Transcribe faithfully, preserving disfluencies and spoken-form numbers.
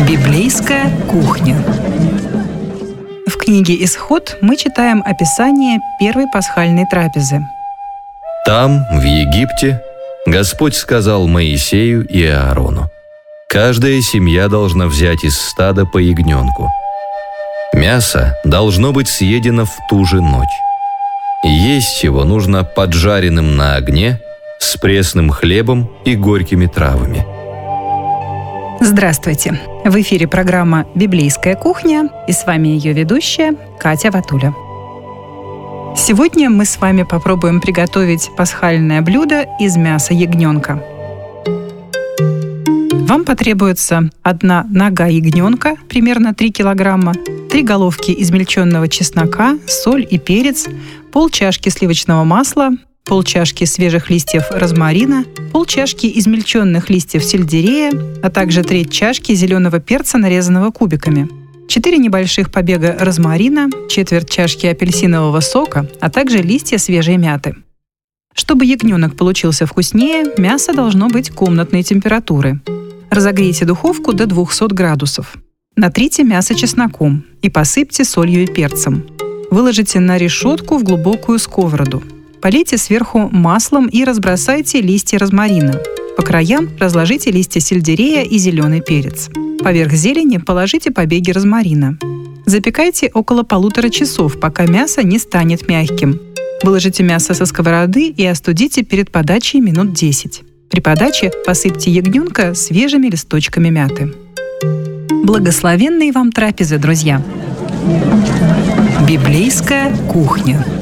Библейская кухня. В книге «Исход» мы читаем описание первой пасхальной трапезы. Там, в Египте, Господь сказал Моисею и Аарону: «Каждая семья должна взять из стада по ягненку. Мясо должно быть съедено в ту же ночь. Есть его нужно поджаренным на огне, с пресным хлебом и горькими травами». Здравствуйте! В эфире программа «Библейская кухня» и с вами ее ведущая Катя Ватуля. Сегодня мы с вами попробуем приготовить пасхальное блюдо из мяса ягненка. Вам потребуется одна нога ягненка, примерно три килограмма, три головки измельченного чеснока, соль и перец, полчашки сливочного масла, полчашки свежих листьев розмарина, полчашки измельченных листьев сельдерея, а также треть чашки зеленого перца, нарезанного кубиками, четыре небольших побега розмарина, четверть чашки апельсинового сока, а также листья свежей мяты. Чтобы ягненок получился вкуснее, мясо должно быть комнатной температуры. Разогрейте духовку до двухсот градусов. Натрите мясо чесноком и посыпьте солью и перцем. Выложите на решетку в глубокую сковороду. Полейте сверху маслом и разбросайте листья розмарина. По краям разложите листья сельдерея и зеленый перец. Поверх зелени положите побеги розмарина. Запекайте около полутора часов, пока мясо не станет мягким. Выложите мясо со сковороды и остудите перед подачей минут десять. При подаче посыпьте ягненка свежими листочками мяты. Благословенной вам трапезы, друзья! Библейская кухня.